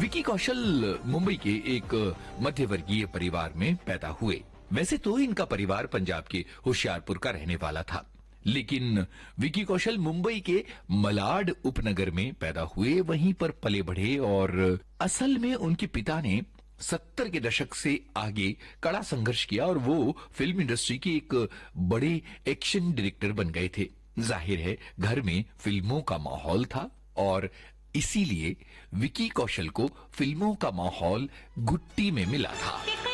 विकी कौशल मुंबई के एक मध्यवर्गीय परिवार में पैदा हुए। वैसे तो इनका परिवार पंजाब के होशियारपुर का रहने वाला था, लेकिन विकी कौशल मुंबई के मलाड उपनगर में पैदा हुए, वहीं पर पले बढ़े और असल में उनके पिता ने 70 के दशक से आगे कड़ा संघर्ष किया और वो फिल्म इंडस्ट्री के एक बड़े एक्शन डायरेक्टर बन गए थे। जाहिर है घर में फिल्मों का माहौल था और इसीलिए विकी कौशल को फिल्मों का माहौल घुट्टी में मिला था।